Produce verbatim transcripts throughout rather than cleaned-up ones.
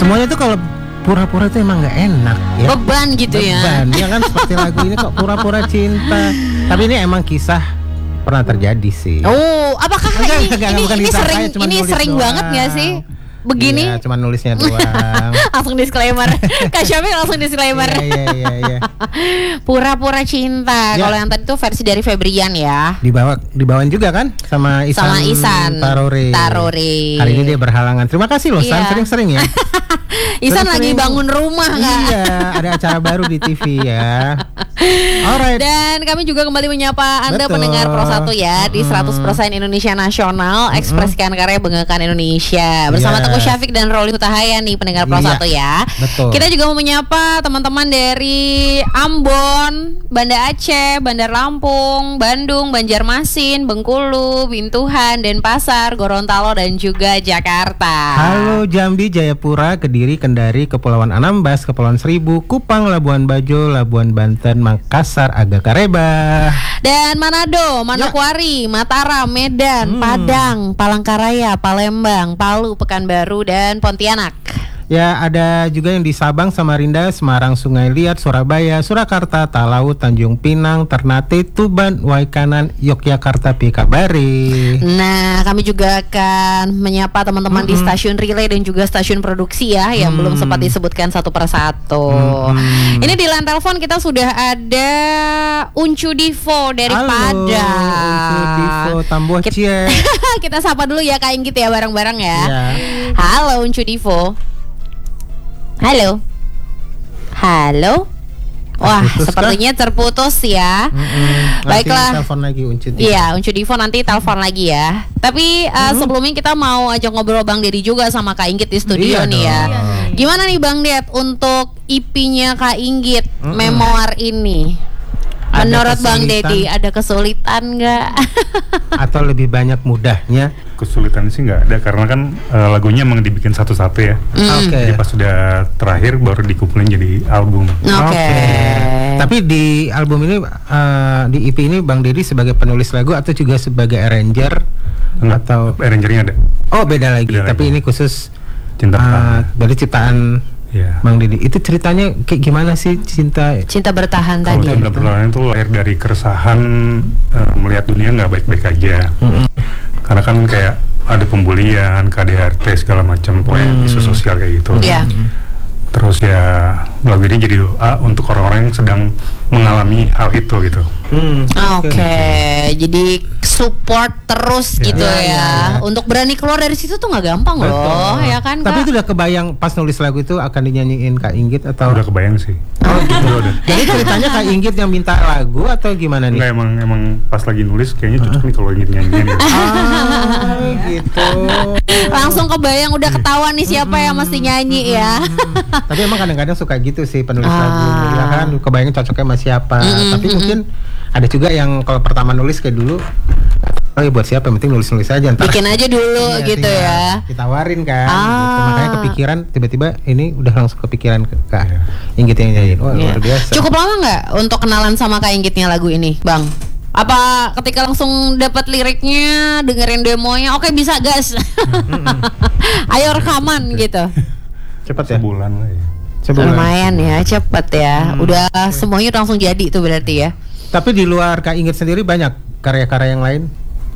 Semuanya tuh kalau pura-pura itu emang nggak enak ya. Beban gitu ya. Beban ya kan, seperti lagu ini kok pura-pura cinta. Tapi ini emang kisah pernah terjadi sih. Oh, apakah Enggak, ini enggak, ini, bukan ini kisah sering saya, cuma ini nulis sering doang. banget nggak sih? Begini. Iya, cuma nulisnya doang. Langsung disclaimer. Kak Syafik langsung disclaimer. Iya, iya, iya, iya. Pura-pura cinta. Ya. Kalau yang tadi tuh versi dari Febrian ya. Dibawa dibawain juga kan sama Isan, Sama Isan Tarore. Tarore. Hari ini dia berhalangan. Terima kasih loh, San, Iya. sering-sering ya. Isan lagi Sering-sering. bangun rumah Kak. Iya, ada acara baru di T V ya. Alright. Dan kami juga kembali menyapa Anda Betul. pendengar Pro satu ya di Mm-mm. seratus persen Indonesia Nasional, ekspresikan karya, banggakan Indonesia. Bersama Yes. Teguh Syafik dan Roli Hutahaya nih pendengar Pro Iya. satu ya. Betul. Kita juga mau menyapa teman-teman dari Ambon, Banda Aceh, Bandar Lampung, Bandung, Banjarmasin, Bengkulu, Bintuhan, Denpasar, Gorontalo dan juga Jakarta. Halo Jambi, Jayapura, Kediri, Kendari, Kepulauan Anambas, Kepulauan Seribu, Kupang, Labuan Bajo, Labuan Banten, Makassar, Agakareba. Dan Manado, Manokwari, Mataram, Medan, Hmm. Padang, Palangkaraya, Palembang, Palu, Pekanbaru, dan Pontianak. Ya, ada juga yang di Sabang, Samarinda, Semarang, Sungai Liat, Surabaya, Surakarta, Talaut, Tanjung Pinang, Ternate, Tuban, Waikanan, Yogyakarta, Pikabari. Nah, kami juga akan menyapa teman-teman di stasiun relay dan juga stasiun produksi ya, yang Hmm. belum sempat disebutkan satu persatu. Hmm. Ini di line telepon kita sudah ada Uncu Divo dari Halo, Padang. Uncu Divo, Tambuah Kita- Cie. Kita sapa dulu ya Kak Inggit ya bareng-bareng ya. Ya. Halo Uncu Divo. Halo. Halo. Wah, Terputus sepertinya terputus ya. Mm-mm. Baiklah. Nanti telepon lagi Uncu Divo. Iya, Uncu Divo nanti telepon lagi ya. Tapi uh, sebelumnya kita mau ajak ngobrol Bang Dedi juga sama Kak Inggit di studio Iya nih ya. dong. Gimana nih Bang Ded untuk E P-nya Kak Inggit, Mm-mm. Memoir ini? Ada Menurut Bang kesulitan? Dedi ada kesulitan nggak? Atau lebih banyak mudahnya? Kesulitan sih nggak ada karena kan eh, lagunya emang dibikin satu-satu ya. Mm. Oke. Jadi pas sudah terakhir baru dikumpulin jadi album. Oke. Tapi di album ini, eh, di E P ini Bang Dedi sebagai penulis lagu atau juga sebagai arranger? Enggak, Atau arrangernya ada. oh beda lagi. Beda Tapi lagi. ini khusus Cinta eh, Pertama. dari ciptaan Ya. Bang Dedi. Itu ceritanya kayak gimana sih cinta? Cinta bertahan Kalau tadi. Cinta Perlahan itu lahir dari keresahan eh, melihat dunia nggak baik-baik aja. Mm-mm. Karena kan kayak ada pembulian, K D R T segala macam, pokoknya Hmm. isu sosial kayak gitu. Iya. Terus ya lagu ini jadi doa untuk orang-orang yang sedang mengalami hal itu gitu. Hmm, Oke, jadi support terus Ya. gitu Ya, ya. ya, ya. Untuk berani keluar dari situ tuh nggak gampang loh, ya kan Tapi Kak? itu udah kebayang pas nulis lagu itu akan dinyanyiin Kak Inggit atau? Udah kebayang sih. Oh gitu. Udah, udah. Jadi ceritanya Kak Inggit yang minta lagu atau gimana nih? Enggak, emang emang pas lagi nulis kayaknya cocok nih kalau ingin nyanyiin gitu. Ah, gitu. Langsung kebayang udah ketahuan nih siapa yang mesti nyanyi ya. Tapi emang kadang-kadang suka gitu sih penulis Ah. lagu, ya kan? Kebayang cocoknya sama siapa. Mm-mm, Tapi mm-mm. mungkin ada juga yang kalau pertama nulis kayak dulu, oh ya buat siapa? Yang penting nulis-nulis aja. Ntar Bikin aja dulu Iya, gitu tinggal ya. ditawarin kan. Ah. Gitu. Makanya kepikiran tiba-tiba ini udah langsung kepikiran ke Kak Inggit yang nyanyiin. Wah Iya. luar biasa. Cukup lama nggak untuk kenalan sama Kak Inggitnya lagu ini, Bang? Apa ketika langsung dapat liriknya, dengerin demonya, oke bisa gas. Ayo rekaman gitu. Cepet ya? Sebulan lah ya. Sebulan. Lumayan ya, cepet ya. Udah semuanya langsung jadi tuh berarti ya. Tapi di luar Kak Inggit sendiri banyak karya-karya yang lain?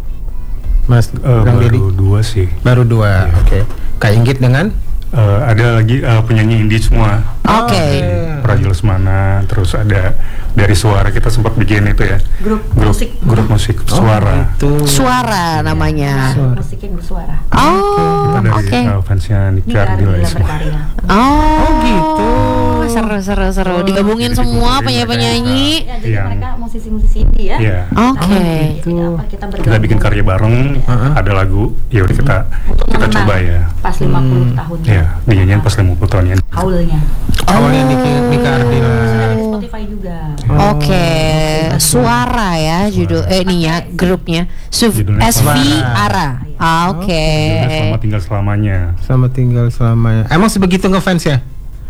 Mas Eh, Bang Dedi? baru dua sih. Baru dua. Oke. Kak Inggit dengan? Eh, ada lagi eh, penyanyi indie semua. Oke. Praja Lesmana, terus ada dari Suara, kita sempat bikin itu ya. Grup Grup musik. grup musik Suara. Itu. Suara namanya. Suara. Musiknya bersuara. Oh, Kita dari oke. eh, fansnya Ini Nika Ardila Ardila semua. berkarya. Oh, Oh, gitu. Seru seru seru. Oh, Digabungin jadi semua digabungin penyanyi-penyanyi. Ya, jadi Yang- mereka musisi-musisi indie ya. Iya. Oke. Jadi apa kita bergabung Kita bikin karya bareng, Uh-huh. ada lagu, ya udah kita untuk kita mengenang coba ya. pas lima puluh tahun. Ya, dinyanyiin pas lima puluh tahunnya. Haulnya. Awalnya Nika, Nika Ardila. Sudah di Spotify juga. Oke, suara ya judul eh ini ya grupnya Suf Judulnya S V Suara. Ara. Ah, Oke. Judulnya Selamat Tinggal Selamanya. Selamat tinggal selamanya. Emang sebegitu ngefans ya?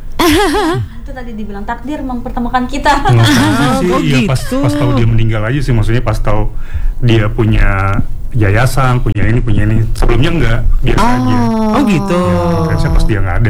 Itu tadi dibilang takdir mempertemukan kita. Nggak sih, oh ya pas gitu. pas tahu dia meninggal aja sih, maksudnya pas tahu dia punya yayasan, punya ini, punya ini. Sebelumnya enggak, biasa aja. Oh gitu. Ya, fansnya pas dia nggak ada.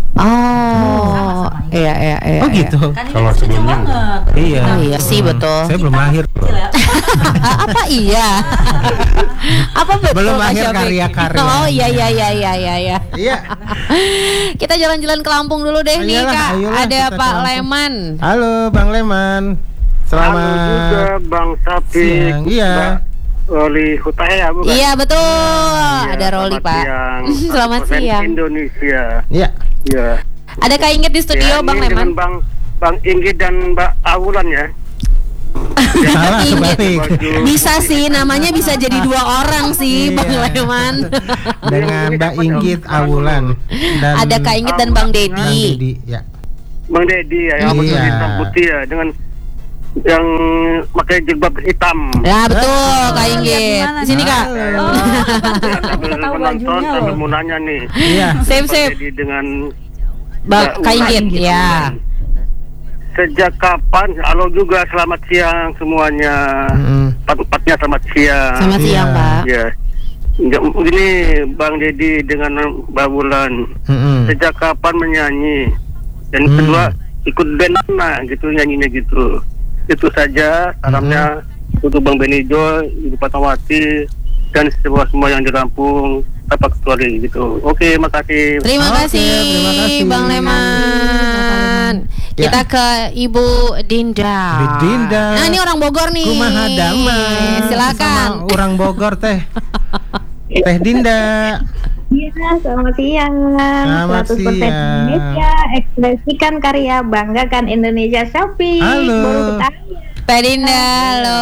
Oh, iya iya iya. Oh gitu. Kan ini Kalau lucu sebelumnya banget. Iya. Oh, iya sih betul. Saya belum lahir. Kecil ya. Apa iya? Apa betul? Belum Kak lahir Syafiq? karya-karya. Oh iya iya iya iya iya iya. Iya. Kita jalan-jalan ke Lampung dulu deh nih Ayolah, Kak. ayolah, Ada kita ke Pak Lampung. Leman. Halo Bang Leman. Selamat Halo juga Bang Sapik, siang. Iya. Mbak Roli Hutaya bukan? Iya betul. Iya, Ada Roli selamat Pak. siang. Selamat satu persen siang. Indonesia. Iya. Iya. Ada Kak Inggit di studio Ya, Bang ini dengan Leman. Bang Bang Inggit dan Mbak Awulan ya. Salah Inggit. sebalik. Bisa sih namanya bisa jadi dua orang sih Iya. Bang Leman. Dengan Mbak Inggit Awulan dan Ada Kak Inggit dan Bang Bang Dedi. Dedi. Ya. Bang Dedi ya, yang Iya. betul hitam putih ya, dengan yang pakai jilbab hitam. Ya betul Kak Oh, Inggit. lihat di mana Di sini nih? Kak. Oh, Ya, aku sambil tahu menonton, bajunya sambil loh. mau nanya nih. Iya. Sip Bang sip. Dedi dengan Bang Mbak Kak Ulan. Inggit ya. Sejak kapan? Halo juga, selamat siang semuanya. Mm-mm. Empat-empatnya selamat siang. Selamat Iya. siang Pak. Ya, Nggak, gini Bang Dedi dengan Mbak Wulan, Mm-mm. sejak kapan menyanyi? Dan Hmm. kedua ikut band mana gitu nyanyinya gitu. Itu saja salamnya untuk Bang Benijo, Ibu Fatmawati dan semua semua yang di Lampung, Bapak Ketuali gitu. Oke, makasih. Terima Oke, kasih, terima kasih. Bang Leman. Ya. Kita ke Ibu Dinda. Bu Dinda. Nah ini orang Bogor nih. Kumaha damai. Silakan. Sama orang Bogor teh. Teh Dinda. Iya, selamat siang. Selamat seratus persen siang. Indonesia, ekspresikan karya, banggakan Indonesia. Shopee. Halo. Baru ketahuan. Teh Dinda, halo.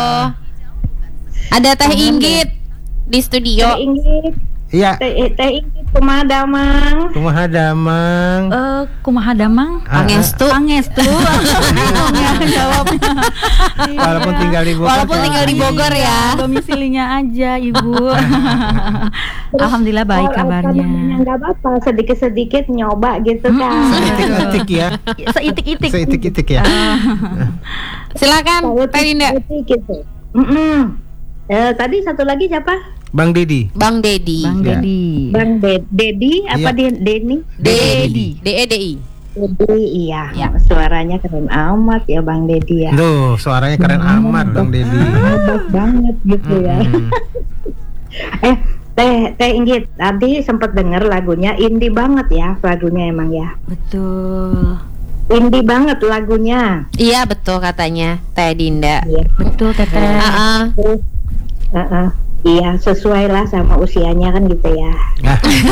Ada Teh Inggit di studio. Teh Inggit, Iya. Teh Teh Inggit, kumaha damang. Kumaha damang. Eh, kumaha damang? Ah, Pangestu. Pangestu. Bingung ya jawabnya. Walaupun tinggal di Bogor. Walaupun tinggal di Bogor ya. Domisilinya aja, Ibu. Alhamdulillah baik Kalau kabarnya. kabarnya nggak apa-apa, sedikit-sedikit nyoba gitu kan. Seitik-itik ya. Seitik-itik. Seitik-itik ya. Silakan Kalau Teh Dinda. sedikit gitu. Mm-mm. Eh, tadi satu lagi siapa? Bang Dedi. Bang Dedi. Bang Ya. Dedi. Bang De- Dedi Iya. apa De- Deni? Dedi. D E D I. Dedi, iya. Ya. Suaranya keren amat ya Bang Dedi ya. Tuh, suaranya keren amat Bang Dedi. Hebat banget gitu ya. Mm-mm. Eh, Teh Teh Inggit, tadi sempat denger lagunya indie banget ya, lagunya emang ya. Betul. Indie banget lagunya. Iya betul katanya Teh Dinda. Iya. Betul, Teteh. Ah, ah. Terus, uh-uh. Iya, sesuai lah sama usianya kan gitu ya. Nah,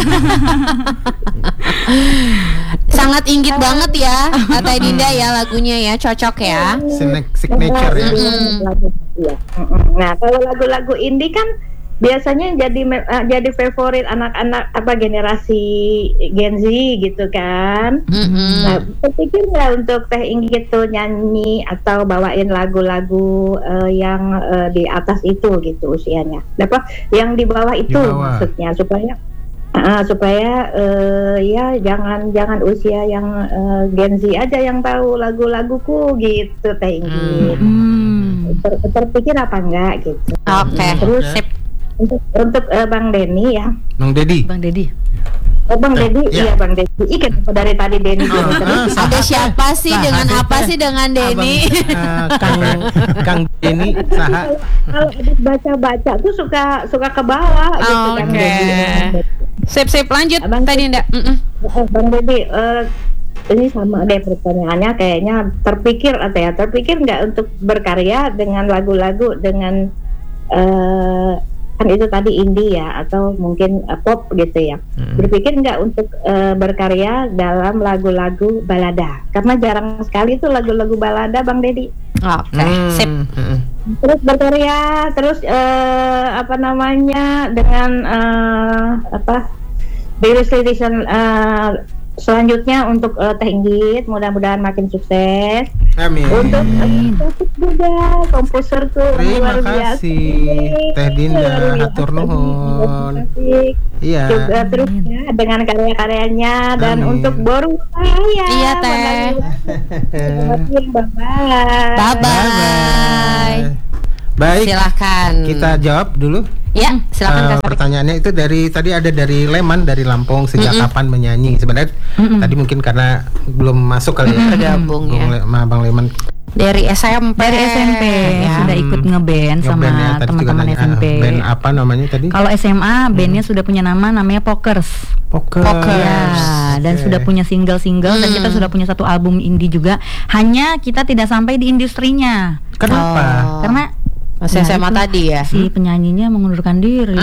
Sangat inggit banget ya Teh Dinda ya lagunya ya, cocok ya. sign- signature ya. Mm-mm. Lagu, iya. Mm-mm. Nah, kalau lagu-lagu indie kan biasanya jadi me- eh, jadi favorit anak-anak apa generasi Gen Z gitu kan. Mm-mm. Nah, terpikir nggak untuk Teh Inggit tuh nyanyi atau bawain lagu-lagu eh, yang eh, di atas itu gitu usianya, apa yang di bawah itu Di bawah. maksudnya supaya ah, supaya eh, ya jangan jangan usia yang eh, Gen Z aja yang tahu lagu-laguku gitu Teh Inggit. Hmm. Ter- terpikir apa enggak gitu. Oke. Terus Sip. untuk untuk eh, Bang Denny ya. Bang Dedi. Bang Dedi. Oh, Bang Dedi, ya. iya Bang Dedi. Ih, kenapa dari tadi Denny Ah, Denny terus? ah, Ada siapa sih Saha dengan sih, apa Teh? sih dengan Denny? Abang, eh, Kang Kang Denny saha. Kalau habis baca-baca tuh suka suka ke bawah gitu kan. Oke. Denny. Sip sip lanjut Abang- Teh Dinda. Mm-mm. Eh, Bang Dedi, eh, ini sama deh pertanyaannya kayaknya terpikir atau ya terpikir nggak untuk berkarya dengan lagu-lagu dengan eh, kan itu tadi indie ya atau mungkin eh, pop gitu ya. Mm-mm. Berpikir nggak untuk eh, berkarya dalam lagu-lagu balada karena jarang sekali tuh lagu-lagu balada Bang Dedi. Oke, Hmm, sip. mm-mm. Terus berkarya terus eh, apa namanya dengan eh, apa rilis-rilis eh, selanjutnya untuk eh, Teh Inggit mudah-mudahan makin sukses. Amin. Untuk untuk juga komposerku Terima luar biasa. kasih, Teh Dinda. Luar biasa. Hatur nuhun. Terima kasih. Iya. Juga terus ya dengan karya-karyanya dan Amin. untuk Boru saya. Iya, Teh. Terima kasih, bye-bye. Bye bye. Baik. Silahkan. Kita jawab dulu. Ya, silakan Eh, Kak Sari. pertanyaannya itu dari tadi ada dari Leman dari Lampung, sejak kapan menyanyi? Sebenarnya tadi mungkin karena belum masuk kali ya. Bergabung Bung ya. Le- sama Bang Leman. Dari S M P. Dari S M P ya. sudah ikut ngeband sama Ngeband ya, tadi juga teman-teman nanya, S M P. ah, band apa namanya tadi? Kalau S M A bandnya sudah punya nama, namanya Pokers. Poker. Ya, dan Oke. sudah punya single-single dan kita sudah punya satu album indie juga. Hanya kita tidak sampai di industrinya. Kenapa? Oh. Karena Masih ya, S M A itu tadi ya. si penyanyinya mengundurkan diri.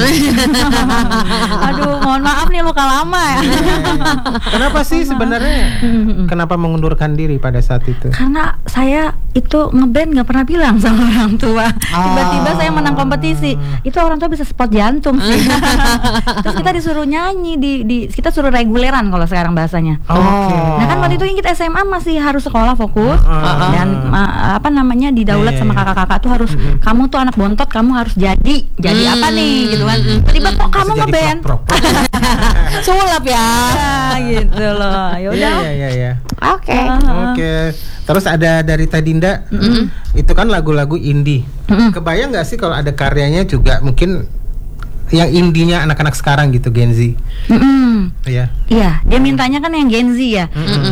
Aduh, mohon maaf nih luka lama ya. Kenapa sih sebenarnya? Kenapa mengundurkan diri pada saat itu? Karena saya itu ngeband nggak pernah bilang sama orang tua. Tiba-tiba saya menang kompetisi. Itu orang tua bisa spot jantung sih. Terus kita disuruh nyanyi di, di kita suruh reguleran kalau sekarang bahasanya. Oke. Nah kan waktu itu kita S M A masih harus sekolah fokus dan uh, apa namanya didaulat Iya, sama iya. kakak-kakak tuh harus kamu tuh anak bontot, kamu harus jadi jadi apa nih gitu kan. Tiba kok kamu Masih jadi ngeband. prop-prop. Sulap ya. Ya, gitu loh. Ya Iya udah. iya iya iya. Oke. Oke. Terus ada dari Tadinda, itu kan lagu-lagu indie. Kebayang nggak sih kalau ada karyanya juga mungkin yang indinya anak-anak sekarang gitu, Gen Z? Mm-mm. Iya. Iya, dia mintanya kan yang Gen Z ya.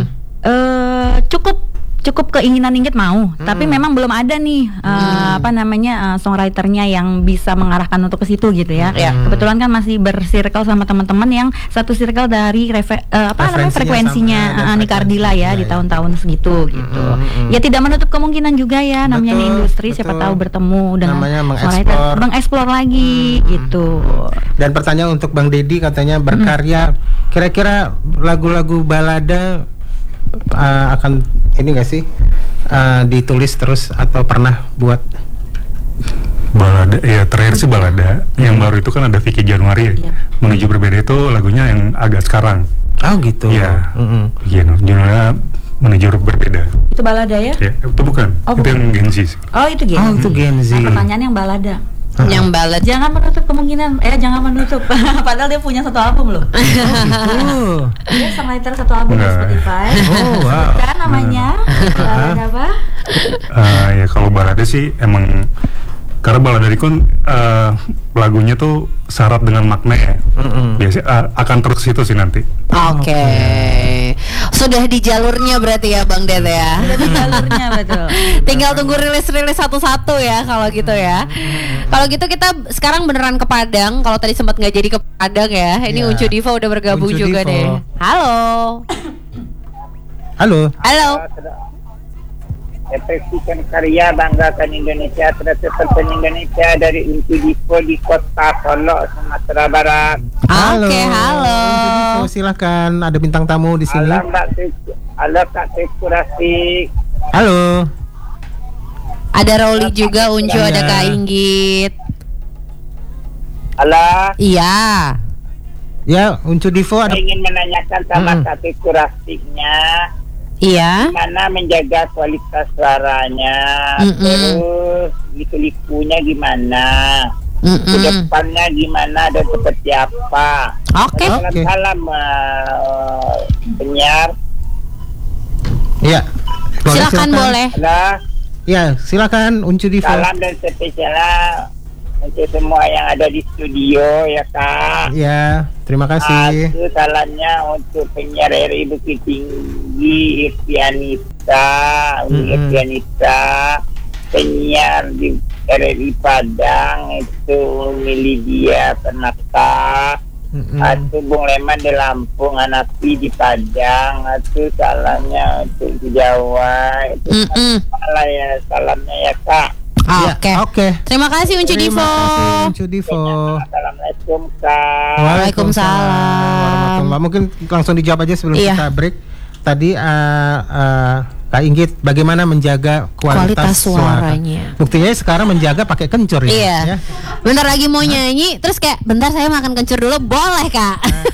Eh, cukup cukup keinginan Inggit mau, tapi memang belum ada nih eh, apa namanya eh, songwriternya yang bisa mengarahkan untuk ke situ gitu ya. Iya. Kebetulan kan masih bersirkel sama teman-teman yang satu circle dari refe- eh, apa namanya Referensinya frekuensinya sama, ada eh, Nika Ardila ya frekuensinya, di ya. tahun-tahun segitu gitu. Ya tidak menutup kemungkinan juga ya, namanya Betul, di industri siapa betul. tahu bertemu dengan Namanya songwriter, mengeksplor. mengeksplor lagi gitu. Dan pertanyaan untuk Bang Dedi, katanya berkarya, kira-kira lagu-lagu balada uh, akan ini nggak sih uh, ditulis terus atau pernah buat? Balada, ya terakhir sih balada. Yang baru itu kan ada Vicky Januari ya. Menuju Berbeda itu lagunya yang agak sekarang. Oh gitu. Iya. Mm-mm. Iya, no, judulnya Menuju Berbeda. Itu balada ya? Ya, itu bukan. Oh, itu bukan. yang Gen Z sih. Oh itu Gen Oh Z. itu Gen Z. Nah, pertanyaan yang balada. Yang ballad. Jangan menutup kemungkinan, eh jangan menutup. Padahal dia punya satu album loh. Oh. Dia songwriter satu album di Enggak. Spotify. Oh, wow. Kan namanya balada apa? Eh, ya kalau balada sih emang karena balada itu kan eh, lagunya tuh syarat dengan makna ya. Biasanya eh, akan terus situ sih nanti. Oke. Sudah di jalurnya berarti ya Bang Dede ya. Udah di jalurnya betul. Tinggal tunggu rilis-rilis satu-satu ya kalau gitu ya. Kalau gitu kita sekarang beneran ke Padang. Kalau tadi sempat nggak jadi ke Padang ya. Ini Iya. Uncu Diva udah bergabung Uncu juga Diva. deh. Halo. Halo. Halo. Ekspresikan karya, banggakan Indonesia, terus Indonesia dari Uncu Diva di kota Solo, Sumatera Barat. Oke, halo. Uncu Diva, silakan, ada bintang tamu di sini. Halo Mbak Teku, halo Kak Teku Rasik. Halo. Ada Rowli juga, Uncu, Iya. ada Kak Inggit. Halo, Iya. Ya, Uncu Diva ada. saya ingin menanyakan sama Mm-mm. Kak Teku Rasiknya, Iya. gimana menjaga kualitas suaranya, Mm-mm. terus liku-likunya gimana, Mm-mm. kedepannya gimana dan seperti apa. Oke. Oke. Salam-salam uh, penyiar. Ya. Silakan boleh. Halo. Ya, silakan Uncu Diva. Salam dan spesial untuk semua yang ada di studio ya Kak. Ya, terima kasih. Itu salamnya untuk penyiar R I Bukit Tinggi Irfianita, Mm-mm. Irfianita, penyiar di R R I Padang itu Umi Lydia Penata, Mm-mm. atau Bung Leman di Lampung, Anapi di Padang, atau salamnya untuk di Jawa, itu Mm-mm. malah ya salamnya ya Kak. Ya, Oke. Oke. Terima kasih Uncu Terima Divo. kasih Uncu Divo. Assalamualaikum Kak. Waalaikumsalam. Warahmatullahi. Mungkin langsung dijawab aja sebelum Iya. kita break. Tadi uh, uh, Kak Inggit, bagaimana menjaga kualitas, Kualitas suara? suaranya. Buktinya sekarang menjaga pakai kencur ya. Iya. ya? Bentar lagi mau nyanyi, terus kayak bentar saya makan kencur dulu, boleh Kak?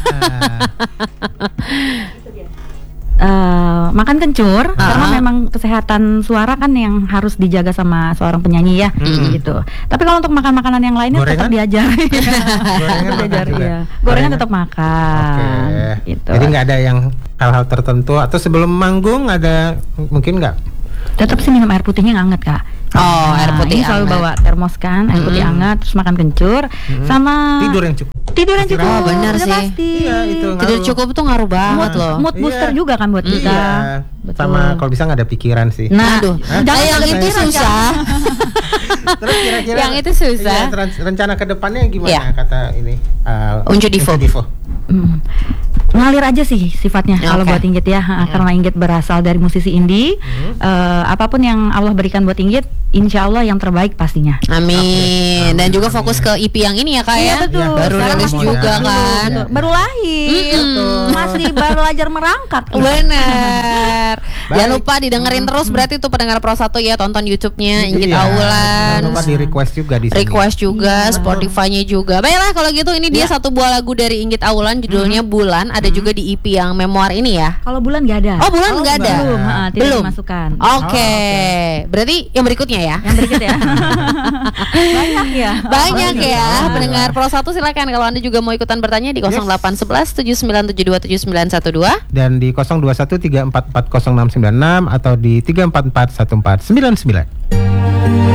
Eh, makan kencur karena memang kesehatan suara kan yang harus dijaga sama seorang penyanyi ya gitu. Tapi kalau untuk makan makanan yang lainnya Gorengan? tetap diajar. Gorengan Tetap diajar makan juga? ya. Gorengan? Gorengan tetap makan. Oke. Gitu. Jadi nggak ada yang hal-hal tertentu atau sebelum manggung ada mungkin nggak? Tetap sih minum air putihnya yang anget Kak. Oh, air Nah, putih ini selalu hangat. bawa termos kan, air putih Mm-mm. hangat, terus makan kencur, sama Tidur yang cukup. tidur yang cukup. Oh, benar Udah sih. pasti. Iya, itu Tidur ngaruh. cukup tuh ngaruh banget Mood, loh. mood booster Iya. juga kan buat kita. Iya. Betul. Sama kalau bisa nggak ada pikiran sih. Nah, Aduh, Hah? nah, yang Jangan itu pikiran, susah. Terus kira-kira Yang itu susah. iya, ren- rencana ke depannya gimana Iya. kata ini? Uh, Uncu Divo. Hmm. Ngalir aja sih sifatnya kalau Oke. buat Inggit ya, ha, karena Inggit berasal dari musisi indie. eh, apapun yang Allah berikan buat Inggit, insya Allah yang terbaik pastinya. Amin. Dan juga fokus ke E P yang ini ya kak Iya, ya. betul. Baru Sekarang rilis masih juga muda. kan. Iya. Baru lahir, Mm-mm. masih baru belajar merangkak. Bener. Baik. Jangan lupa didengerin terus berarti tuh pendengar Pro satu ya, tonton YouTube-nya Inggit Iya. Aulan. Jangan lupa di request juga di sini. Request juga, Spotify-nya juga. Baiklah kalau gitu ini dia satu buah lagu dari Inggit Aulan judulnya Bulan. Ada juga di E P yang memoir ini ya. Kalau bulan nggak ada. Oh bulan Oh, nggak ada. belum, ha, tidak Belum. dimasukkan. Oke. Berarti yang berikutnya ya. Yang berikut ya. Banyak ya. Banyak ya Banyak. pendengar Pro satu silakan kalau Anda juga mau ikutan bertanya di nol delapan satu satu tujuh sembilan tujuh dua tujuh sembilan satu dua. Dan di nol dua satu tiga empat empat nol enam sembilan enam atau di tiga empat empat satu empat sembilan sembilan.